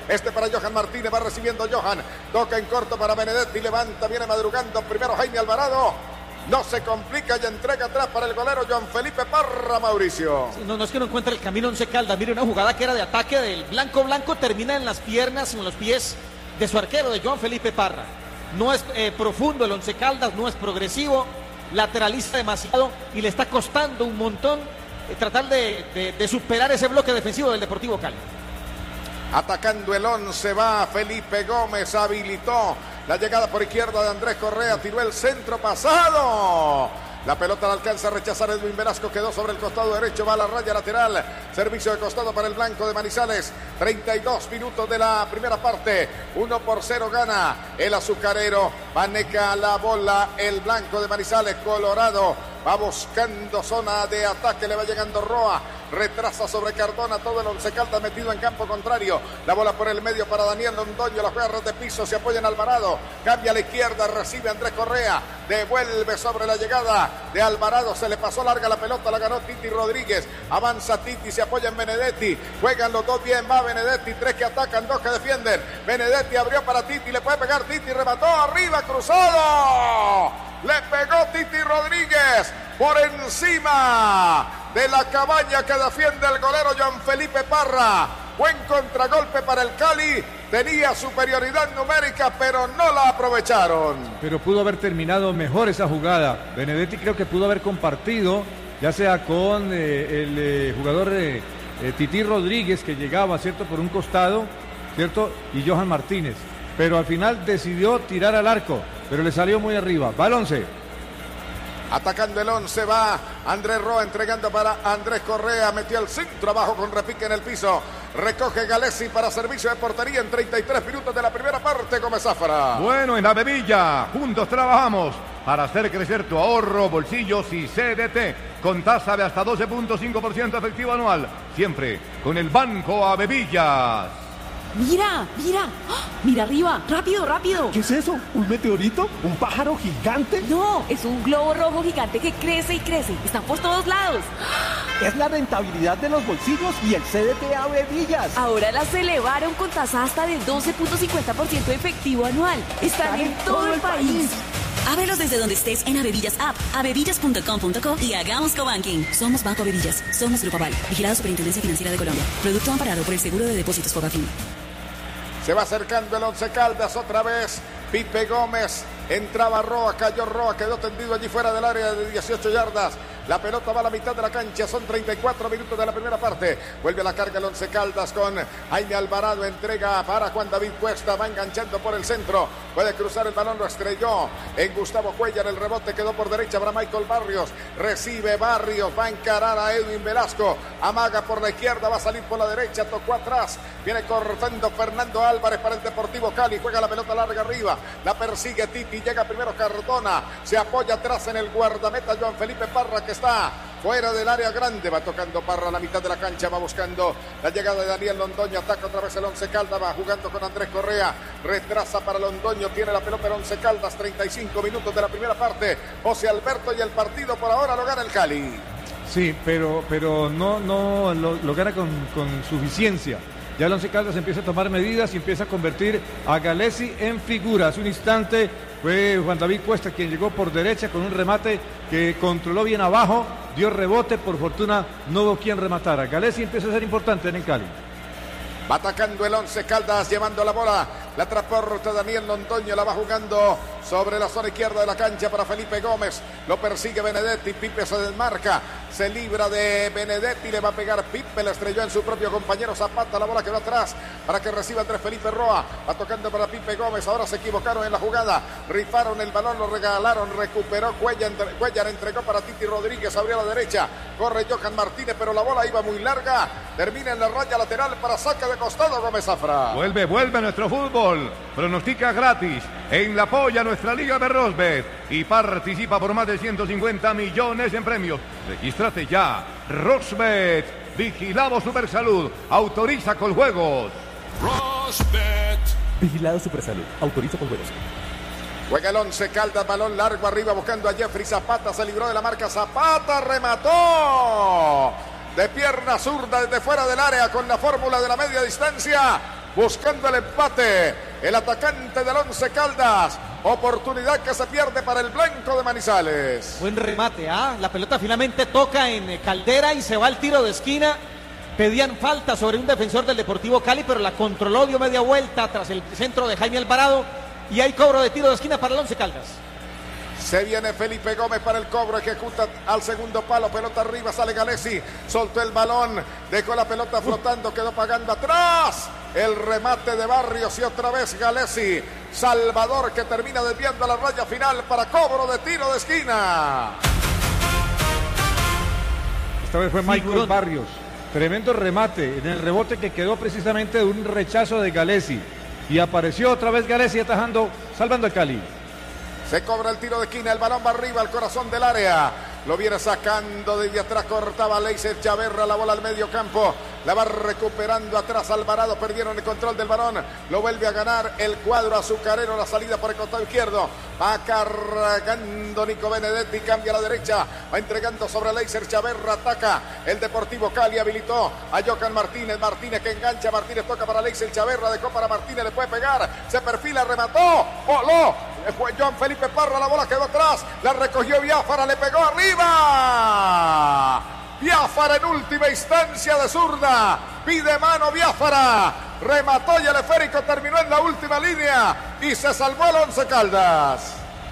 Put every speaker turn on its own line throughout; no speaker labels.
para Johan Martínez, va recibiendo Johan, toca en corto para Benedetti, levanta, viene madrugando primero Jaime Alvarado. No se complica y entrega atrás para el golero Joan Felipe Parra, Mauricio.
Sí, no es que no encuentre el camino Once Caldas. Mire, una jugada que era de ataque del Blanco, termina en las piernas, en los pies de su arquero, de Joan Felipe Parra. No es profundo el Once Caldas, no es progresivo, lateraliza demasiado y le está costando un montón tratar de superar ese bloque defensivo del Deportivo Cali.
Atacando el 11 va Felipe Gómez, habilitó la llegada por izquierda de Andrés Correa, tiró el centro pasado. La pelota la alcanza a rechazar Edwin Velasco, quedó sobre el costado derecho, va a la raya lateral. Servicio de costado para el Blanco de Manizales. 32 minutos de la primera parte. 1-0 gana el azucarero. Maneja la bola el Blanco de Manizales. Colorado va buscando zona de ataque, le va llegando Roa. Retrasa sobre Cardona, todo el Once Caldas metido en campo contrario. La bola por el medio para Daniel Londoño, la juega de piso, se apoya en Alvarado. Cambia a la izquierda, recibe Andrés Correa. Devuelve sobre la llegada de Alvarado, se le pasó larga la pelota, la ganó Titi Rodríguez. Avanza Titi, se apoya en Benedetti. Juegan los dos bien, va Benedetti. 3 que atacan, 2 que defienden. Benedetti abrió para Titi, le puede pegar Titi, remató arriba, cruzado. Le pegó Titi Rodríguez por encima de la cabaña que defiende el golero Joan Felipe Parra. Buen contragolpe para el Cali. Tenía superioridad numérica, pero no la aprovecharon.
Pero pudo haber terminado mejor esa jugada. Benedetti creo que pudo haber compartido, ya sea con el jugador Titi Rodríguez, que llegaba, ¿cierto?, por un costado, ¿cierto?, y Johan Martínez. Pero al final decidió tirar al arco, pero le salió muy arriba. Va el 11.
Atacando el 11 va Andrés Roa, entregando para Andrés Correa, metió el centro abajo con repique en el piso, recoge Galesi para servicio de portería en 33 minutos de la primera parte. Gómez Zafra.
Bueno, en la Bebilla, juntos trabajamos para hacer crecer tu ahorro, bolsillos y CDT, con tasa de hasta 12.5% efectivo anual, siempre con el Banco Avevillas.
¡Mira! ¡Mira arriba! ¡Rápido!
¿Qué es eso? ¿Un meteorito? ¿Un pájaro gigante?
No, es un globo rojo gigante que crece y crece. Están por todos lados.
Es la rentabilidad de los bolsillos y el CDT Avevillas.
Ahora las elevaron con tasa hasta del 12.50% efectivo anual. Están en todo el país.
Ábrelos desde donde estés en Avevillas App, avevillas.com.co y hagamos cobanking. Somos Banco Avevillas, somos Grupo Aval, vigilado Superintendencia Financiera de Colombia. Producto amparado por el Seguro de Depósitos Fogafín.
Se va acercando el Once Caldas otra vez. Pipe Gómez, entraba Roa, cayó Roa, quedó tendido allí fuera del área de 18 yardas. La pelota va a la mitad de la cancha, son 34 minutos de la primera parte. Vuelve a la carga el Once Caldas con Jaime Alvarado, entrega para Juan David Cuesta, va enganchando por el centro, puede cruzar el balón, lo estrelló en Gustavo Cuellar, el rebote quedó por derecha para Michael Barrios, recibe Barrios, va a encarar a Edwin Velasco, amaga por la izquierda, va a salir por la derecha, tocó atrás, viene cortando Fernando Álvarez para el Deportivo Cali, juega la pelota larga arriba, la persigue Titi, llega primero Cardona, se apoya atrás en el guardameta Joan Felipe Parra, que está fuera del área grande, va tocando Parra a la mitad de la cancha, va buscando la llegada de Daniel Londoño, ataca otra vez el Once Caldas, va jugando con Andrés Correa, retrasa para Londoño, tiene la pelota el Once Caldas, 35 minutos de la primera parte, José Alberto, y el partido por ahora lo gana el Cali.
Sí, pero no lo gana con suficiencia. Ya el Once Caldas empieza a tomar medidas y empieza a convertir a Galesi en figura. Hace un instante fue Juan David Cuesta quien llegó por derecha con un remate que controló bien abajo, dio rebote, por fortuna no hubo quien rematara. Galesi empieza a ser importante en el Cali.
Va atacando el Once Caldas, llevando la bola, la transporta Daniel Londoño, la va jugando sobre la zona izquierda de la cancha para Felipe Gómez, lo persigue Benedetti, Pipe se desmarca, se libra de Benedetti, le va a pegar Pipe, le estrelló en su propio compañero Zapata, la bola quedó atrás para que reciba Andrés Felipe Roa, va tocando para Pipe Gómez, ahora se equivocaron en la jugada, rifaron el balón, lo regalaron, recuperó Cuellar, entregó para Titi Rodríguez, abrió a la derecha, corre Johan Martínez, pero la bola iba muy larga, termina en la raya lateral para saque de costado Gómez Zafra.
Vuelve nuestro fútbol, pronostica gratis en la polla nuestra liga de Rosbet y participa por más de 150 millones en premios. Regístrate ya. Rosbet, vigilado Supersalud, autoriza con juegos.
Rosbet, vigilado Supersalud, autoriza con juegos.
Juega el Once Caldas, balón largo arriba buscando a Jeffrey Zapata, se libró de la marca Zapata, remató de pierna zurda desde fuera del área con la fórmula de la media distancia. buscando el empate. El atacante del Once Caldas. Oportunidad que se pierde para el blanco de Manizales.
Buen remate, la pelota finalmente toca en Caldera y se va al tiro de esquina. Pedían falta sobre un defensor del Deportivo Cali, pero la controló, dio media vuelta tras el centro de Jaime Alvarado. Y hay cobro de tiro de esquina para el Once Caldas.
Se viene Felipe Gómez para el cobro, ejecuta al segundo palo, pelota arriba, sale Galesi, soltó el balón, dejó la pelota flotando, quedó pagando atrás. El remate de Barrios y otra vez Galesi. Salvador que termina desviando la raya final para cobro de tiro de esquina.
Esta vez fue Michael Barrios. Tremendo remate en el rebote que quedó precisamente de un rechazo de Galesi. Y apareció otra vez Galesi atajando, salvando al Cali.
Se cobra el tiro de esquina, el balón va arriba al corazón del área. Lo viene sacando desde atrás, cortaba Leiser Chaverra, la bola al medio campo. La va recuperando atrás Alvarado, perdieron el control del balón. Lo vuelve a ganar el cuadro azucarero, la salida por el costado izquierdo. Va cargando Nico Benedetti, cambia a la derecha. Va entregando sobre Leiser Chaverra, ataca el Deportivo Cali, habilitó a Johan Martínez. Martínez que engancha, Martínez toca para Leiser Chaverra, dejó para Martínez, le puede pegar. Se perfila, remató, voló. Fue Joan Felipe Parra, la bola quedó atrás, la recogió Biafara, le pegó arriba. Biafara en última instancia de zurda, pide mano Biafara, remató y el esférico terminó en la última línea y se salvó el Once Caldas.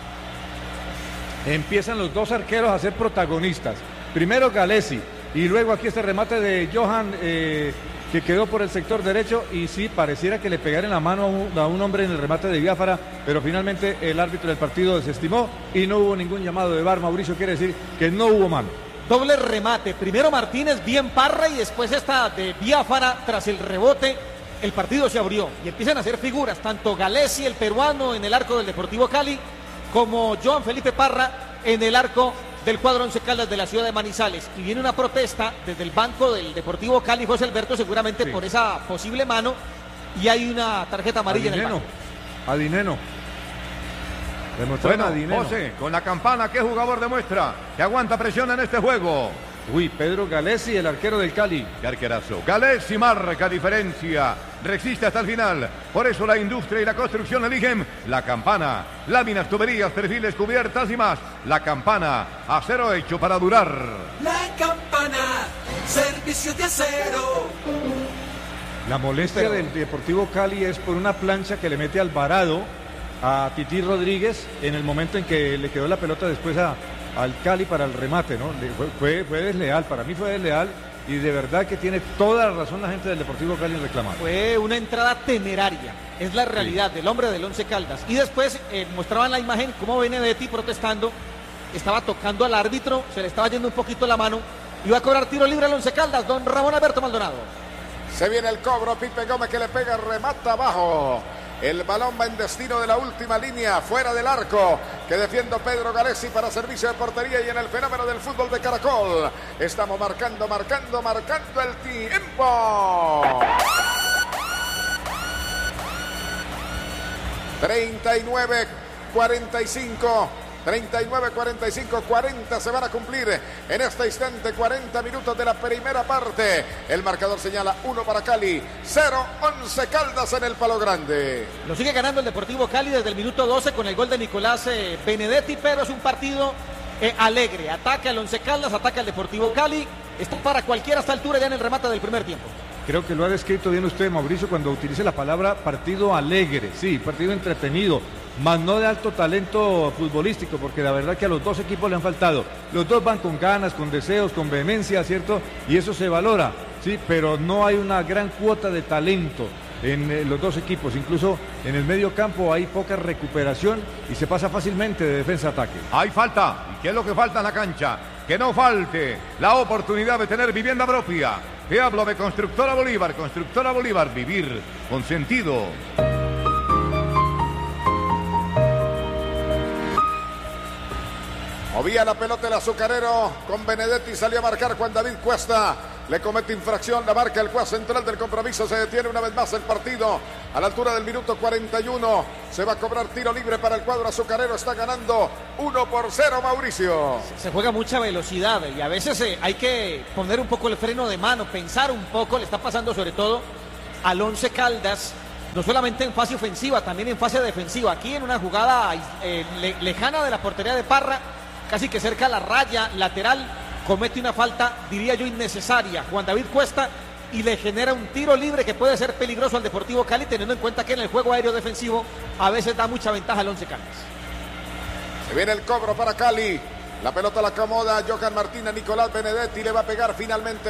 Empiezan los dos arqueros a ser protagonistas. Primero Galesi y luego aquí este remate de Johan que quedó por el sector derecho y sí, pareciera que le pegaron la mano a un hombre en el remate de Biafara, pero finalmente el árbitro del partido desestimó y no hubo ningún llamado de VAR. Mauricio, quiere decir que no hubo mano.
Doble remate, primero Martínez, bien Parra y después esta de Biafara tras el rebote. El partido se abrió y empiezan a hacer figuras, tanto Galesi, el peruano, en el arco del Deportivo Cali, como Joan Felipe Parra en el arco del cuadro Once Caldas de la ciudad de Manizales. Y viene una protesta desde el banco del Deportivo Cali, José Alberto, seguramente sí, por esa posible mano, y hay una tarjeta amarilla en el banco.
A Dineno.
Bueno, José, con la campana, ¿qué jugador demuestra que aguanta presión en este juego?
Uy, Pedro Galesi, el arquero del Cali.
Qué arquerazo. Galesi marca diferencia, resiste hasta el final. Por eso la industria y la construcción eligen la campana. Láminas, tuberías, perfiles, cubiertas y más. La campana, acero hecho para durar.
La campana, servicio de acero.
La molestia del Deportivo Cali es por una plancha que le mete Alvarado a Tití Rodríguez en el momento en que le quedó la pelota después al Cali para el remate, ¿no? Fue desleal, para mí fue desleal y de verdad que tiene toda la razón la gente del Deportivo Cali en reclamar.
Fue una entrada temeraria, es la realidad del hombre del Once Caldas. Y después mostraban la imagen como Benedetti protestando, estaba tocando al árbitro, se le estaba yendo un poquito la mano, iba a cobrar tiro libre al Once Caldas, don Ramón Alberto Maldonado.
Se viene el cobro, Pipe Gómez que le pega, remata abajo. El balón va en destino de la última línea, fuera del arco, que defiende Pedro Galesi para servicio de portería y en el fenómeno del fútbol de Caracol. Estamos marcando el tiempo. 39-45. 39-45, 40 se van a cumplir en este instante, 40 minutos de la primera parte. El marcador señala 1 para Cali, 0, Once Caldas en el Palo Grande.
Lo sigue ganando el Deportivo Cali desde el minuto 12 con el gol de Nicolás Benedetti, pero es un partido alegre. Ataca el Once Caldas, ataca el Deportivo Cali. Está para cualquiera a esta altura ya en el remate del primer tiempo.
Creo que lo ha descrito bien usted, Mauricio, cuando utilice la palabra partido alegre. Sí, partido entretenido, más no de alto talento futbolístico, porque la verdad que a los dos equipos le han faltado. Los dos van con ganas, con deseos, con vehemencia, ¿cierto? Y eso se valora, sí, pero no hay una gran cuota de talento en los dos equipos. Incluso en el medio campo hay poca recuperación y se pasa fácilmente de defensa a ataque.
Hay falta. ¿Y qué es lo que falta en la cancha? Que no falte la oportunidad de tener vivienda propia. Te hablo de Constructora Bolívar, vivir con sentido.
Movía la pelota el azucarero con Benedetti, salió a marcar Juan David Cuesta. Le comete infracción, la marca el juez central del compromiso. Se detiene una vez más el partido a la altura del minuto 41. Se va a cobrar tiro libre para el cuadro azucarero. Está ganando 1-0, Mauricio.
Se juega mucha velocidad y a veces hay que poner un poco el freno de mano, pensar un poco. Le está pasando sobre todo al Once Caldas, no solamente en fase ofensiva, también en fase defensiva. Aquí en una jugada lejana de la portería de Parra, casi que cerca a la raya lateral, comete una falta, diría yo, innecesaria Juan David Cuesta, y le genera un tiro libre que puede ser peligroso al Deportivo Cali, teniendo en cuenta que en el juego aéreo defensivo a veces da mucha ventaja al Once Caldas.
Se viene el cobro para Cali. La pelota la acomoda Johan Martínez, Nicolás Benedetti, le va a pegar finalmente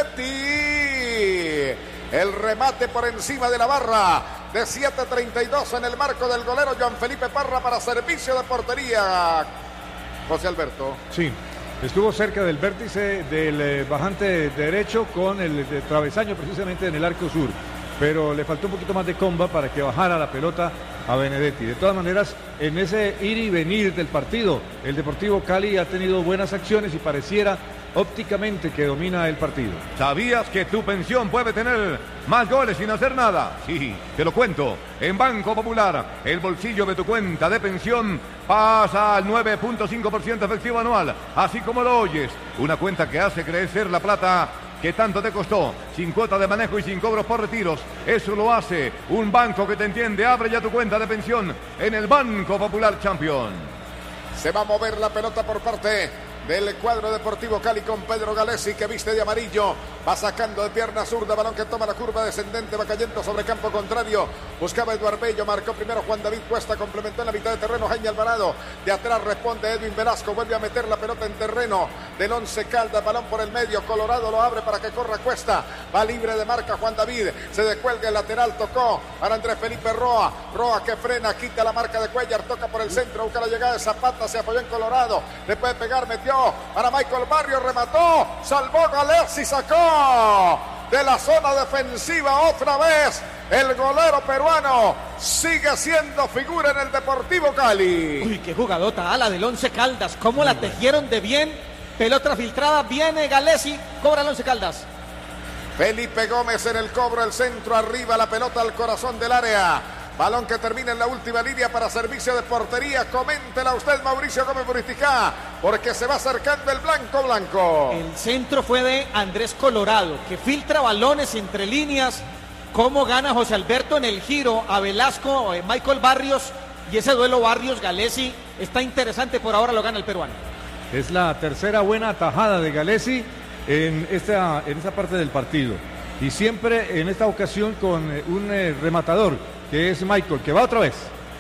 Benedetti. El remate por encima de la barra de 7.32 en el marco del golero Joan Felipe Parra para servicio de portería. José Alberto.
Sí, estuvo cerca del vértice del bajante derecho con el travesaño precisamente en el arco sur, pero le faltó un poquito más de comba para que bajara la pelota a Benedetti. De todas maneras, en ese ir y venir del partido, el Deportivo Cali ha tenido buenas acciones y pareciera ópticamente que domina el partido.
¿Sabías que tu pensión puede tener más goles sin hacer nada? Sí, te lo cuento. En Banco Popular, el bolsillo de tu cuenta de pensión pasa al 9.5% efectivo anual, así como lo oyes. Una cuenta que hace crecer la plata que tanto te costó, sin cuota de manejo y sin cobros por retiros. Eso lo hace un banco que te entiende. Abre ya tu cuenta de pensión en el Banco Popular Champion.
Se va a mover la pelota por parte del cuadro Deportivo Cali con Pedro Galesi, que viste de amarillo, va sacando de pierna zurda, balón que toma la curva descendente, va cayendo sobre campo contrario, buscaba Eduardo Bello, marcó primero Juan David Cuesta, complementó en la mitad de terreno Jaime Alvarado, de atrás responde Edwin Velasco, vuelve a meter la pelota en terreno del Once Caldas, balón por el medio, Colorado lo abre para que corra Cuesta, va libre de marca Juan David, se descuelga el lateral, tocó para Andrés Felipe Roa que frena, quita la marca de Cuellar, toca por el centro, busca la llegada de Zapata, se apoyó en Colorado, le puede pegar, metió para Michael Barrios, remató, salvó Galesi, sacó de la zona defensiva otra vez. El golero peruano sigue siendo figura en el Deportivo Cali.
Uy, qué jugadota, ala del Once Caldas, cómo la tejieron de bien, pelota filtrada, viene Galesi, cobra el Once Caldas.
Felipe Gómez en el cobro, el centro arriba, la pelota al corazón del área. Balón que termina en la última línea para servicio de portería. Coméntela usted, Mauricio Gómez Buristicá, porque se va acercando el blanco.
El centro fue de Andrés Colorado, que filtra balones entre líneas. Cómo gana José Alberto en el giro a Velasco, Michael Barrios, y ese duelo Barrios-Galesi está interesante, por ahora lo gana el peruano.
Es la tercera buena atajada de Galesi en esta parte del partido. Y siempre en esta ocasión con un rematador, que es Michael, que va otra vez.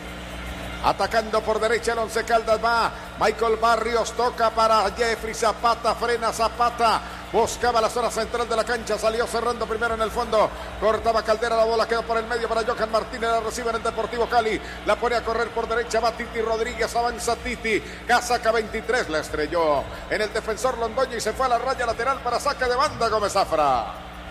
Atacando por derecha el Once Caldas, va Michael Barrios, toca para Jeffrey Zapata, frena Zapata, buscaba la zona central de la cancha, salió cerrando primero en el fondo, cortaba Caldera, la bola quedó por el medio para Johan Martínez, la recibe en el Deportivo Cali, la pone a correr por derecha, va Titi Rodríguez, avanza Titi, casaca 23, la estrelló en el defensor Londoño y se fue a la raya lateral para saque de banda Gómez Zafra.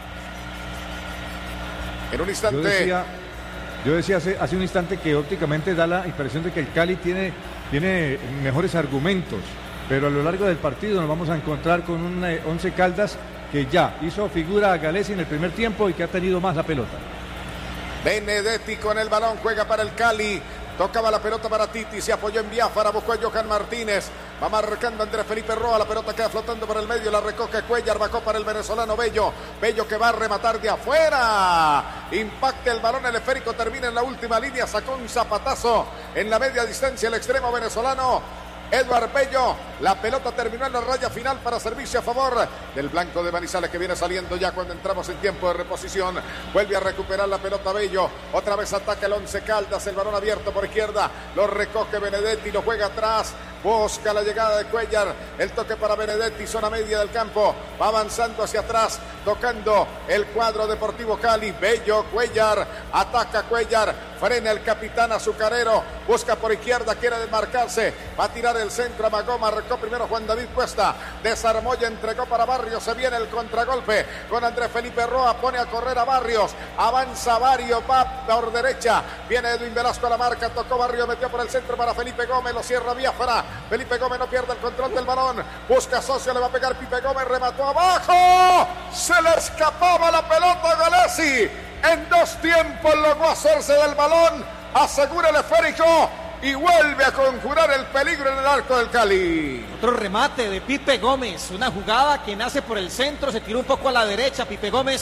En un instante...
Yo decía hace un instante que ópticamente da la impresión de que el Cali tiene mejores argumentos, pero a lo largo del partido nos vamos a encontrar con un Once Caldas que ya hizo figura a Galesi en el primer tiempo y que ha tenido más la pelota.
Benedetti con el balón, juega para el Cali. Tocaba la pelota para Titi, se apoyó en Biafara, buscó a Johan Martínez, va marcando Andrés Felipe Roa, la pelota queda flotando por el medio, la recoge Cuellar, bajó para el venezolano Bello que va a rematar de afuera, impacta el balón, el esférico termina en la última línea, sacó un zapatazo en la media distancia el extremo venezolano Eduardo Bello, la pelota terminó en la raya final para servicio a favor del blanco de Manizales, que viene saliendo ya cuando entramos en tiempo de reposición. Vuelve a recuperar la pelota Bello, otra vez ataca el Once Caldas, el balón abierto por izquierda, lo recoge Benedetti, lo juega atrás, busca la llegada de Cuellar, el toque para Benedetti, zona media del campo, va avanzando hacia atrás, tocando el cuadro Deportivo Cali. Bello, Cuellar, ataca Cuellar, frena el capitán azucarero, busca por izquierda, quiere desmarcarse, va a tirar el centro a Magoma, marcó primero Juan David Cuesta, desarmó y entregó para Barrios, se viene el contragolpe con Andrés Felipe Roa, pone a correr a Barrios, avanza Barrios, va por derecha, viene Edwin Velasco a la marca, tocó Barrios, metió por el centro para Felipe Gómez, lo cierra Biafara, Felipe Gómez no pierde el control del balón, busca socio, le va a pegar Pipe Gómez, remató abajo, se le escapaba la pelota a Galesi, en dos tiempos logró hacerse del balón, asegura el esférico y vuelve a conjurar el peligro en el arco del Cali.
Otro remate de Pipe Gómez, una jugada que nace por el centro, se tiró un poco a la derecha Pipe Gómez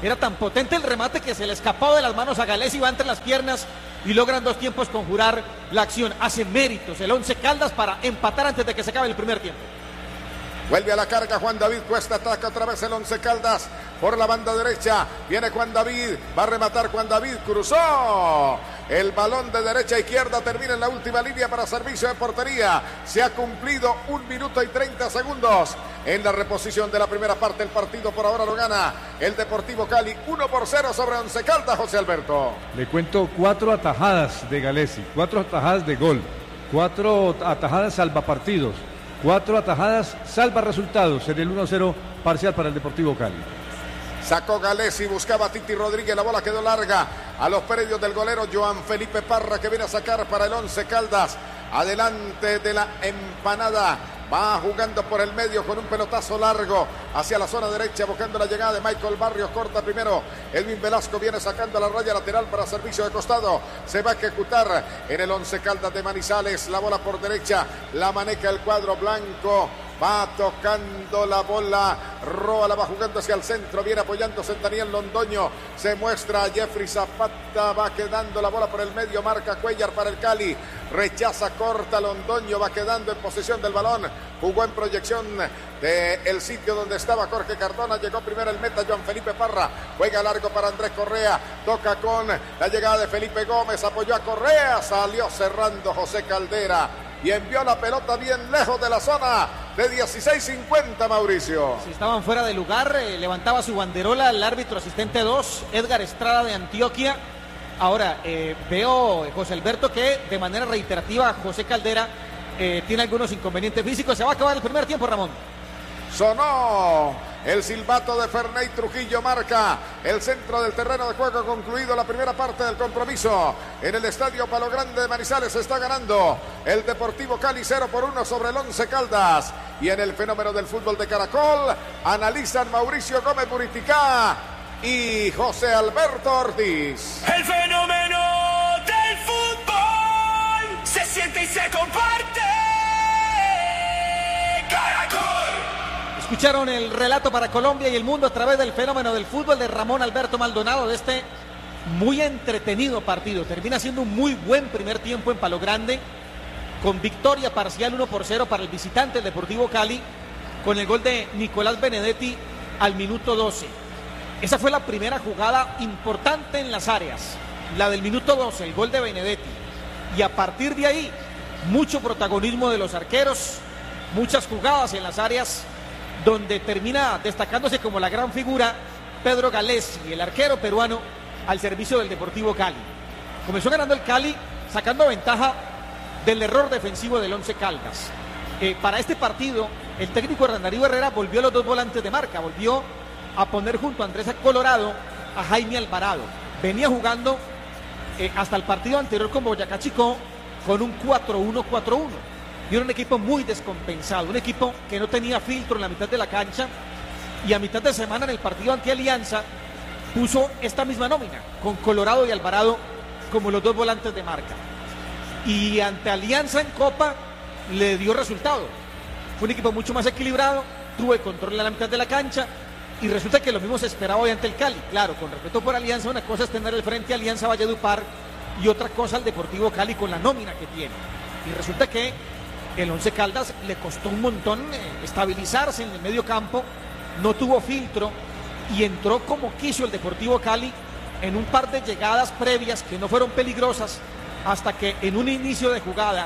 Era tan potente el remate que se le escapó de las manos a Gales y va entre las piernas y logran 2 tiempos conjurar la acción. Hace méritos el Once Caldas para empatar antes de que se acabe el primer tiempo.
Vuelve a la carga Juan David Cuesta, ataca otra vez el Once Caldas por la banda derecha. Viene Juan David, va a rematar Juan David, cruzó. El balón de derecha a izquierda termina en la última línea para servicio de portería. Se ha cumplido 1 minuto y 30 segundos. En la reposición de la primera parte, el partido por ahora lo gana el Deportivo Cali 1-0 sobre Once Caldas, José Alberto.
Le cuento 4 atajadas de Galesi, 4 atajadas de gol, 4 atajadas salvapartidos, 4 atajadas salva resultados en el 1-0 parcial para el Deportivo Cali.
Sacó Galesi, buscaba a Titi Rodríguez, la bola quedó larga a los predios del golero Joan Felipe Parra, que viene a sacar para el Once Caldas. Adelante de la empanada, va jugando por el medio con un pelotazo largo hacia la zona derecha, buscando la llegada de Michael Barrios, corta primero, Edwin Velasco viene sacando a la raya lateral para servicio de costado, se va a ejecutar en el Once Caldas de Manizales, la bola por derecha, la maneja el cuadro blanco, va tocando la bola, Roa la va jugando hacia el centro, viene apoyándose en Daniel Londoño, se muestra a Jeffrey Zapata, va quedando la bola por el medio, marca Cuellar para el Cali, rechaza, corta Londoño, va quedando en posesión del balón, jugó en proyección del sitio donde estaba Jorge Cardona, llegó primero el meta Joan Felipe Parra, juega largo para Andrés Correa, toca con la llegada de Felipe Gómez, apoyó a Correa, salió cerrando José Caldera y envió la pelota bien lejos de la zona de 16:50, Mauricio.
Si estaban fuera de lugar, levantaba su banderola el árbitro asistente 2, Edgar Estrada de Antioquia. Ahora, veo, José Alberto, que de manera reiterativa José Caldera tiene algunos inconvenientes físicos. Se va a acabar el primer tiempo, Ramón.
Sonó el silbato de Ferney Trujillo, marca el centro del terreno de juego, concluido la primera parte del compromiso en el Estadio Palo Grande de Manizales. Está ganando el Deportivo Cali 0-1 sobre el Once Caldas, y en el fenómeno del fútbol de Caracol analizan Mauricio Gómez Buriticá y José Alberto Ortiz.
El fenómeno del fútbol se siente y se comparte. Caracol.
Escucharon el relato para Colombia y el mundo a través del fenómeno del fútbol de Ramón Alberto Maldonado de este muy entretenido partido. Termina siendo un muy buen primer tiempo en Palo Grande, con victoria parcial 1-0 para el visitante el Deportivo Cali, con el gol de Nicolás Benedetti al minuto 12. Esa fue la primera jugada importante en las áreas, la del minuto 12, el gol de Benedetti. Y a partir de ahí, mucho protagonismo de los arqueros, muchas jugadas en las áreas, donde termina destacándose como la gran figura Pedro Galesi, el arquero peruano al servicio del Deportivo Cali. Comenzó ganando el Cali, sacando ventaja del error defensivo del Once Caldas. Para este partido, el técnico Hernán Darío Herrera volvió a los 2 volantes de marca, volvió a poner junto a Andrés Colorado a Jaime Alvarado. Venía jugando hasta el partido anterior con Boyacá Chicó con un 4-1-4-1. Y era un equipo muy descompensado, un equipo que no tenía filtro en la mitad de la cancha, y a mitad de semana en el partido ante Alianza puso esta misma nómina, con Colorado y Alvarado como los 2 volantes de marca. Y ante Alianza en Copa le dio resultado. Fue un equipo mucho más equilibrado, tuvo el control en la mitad de la cancha, y resulta que lo mismo se esperaba hoy ante el Cali. Claro, con respeto por Alianza, una cosa es tener el frente a Alianza Valledupar y otra cosa al Deportivo Cali con la nómina que tiene. Y resulta que el Once Caldas le costó un montón estabilizarse en el medio campo, no tuvo filtro y entró como quiso el Deportivo Cali en un par de llegadas previas que no fueron peligrosas, hasta que en un inicio de jugada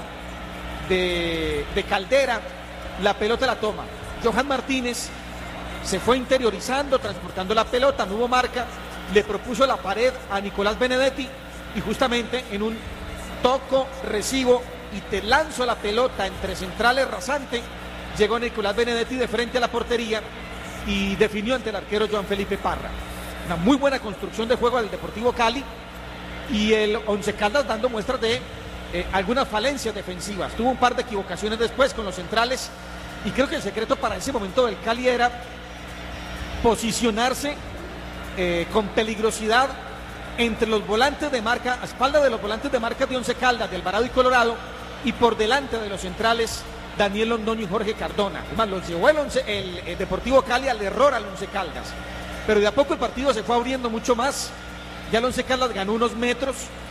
de Caldera la pelota la toma Johan Martínez, se fue interiorizando, transportando la pelota, no hubo marca, le propuso la pared a Nicolás Benedetti y justamente en un toco, recibo y te lanzo la pelota entre centrales rasante, llegó Nicolás Benedetti de frente a la portería y definió ante el arquero Joan Felipe Parra. Una muy buena construcción de juego del Deportivo Cali, y el Once Caldas dando muestras de algunas falencias defensivas. Tuvo un par de equivocaciones después con los centrales, y creo que el secreto para ese momento del Cali era posicionarse con peligrosidad entre los volantes de marca, a espalda de los volantes de marca de Once Caldas, de Alvarado y Colorado, y por delante de los centrales Daniel Londoño y Jorge Cardona. Además, los llevó el Deportivo Cali al error al Once Caldas. pero de a poco el partido se fue abriendo mucho más. Ya el Once Caldas ganó unos metros,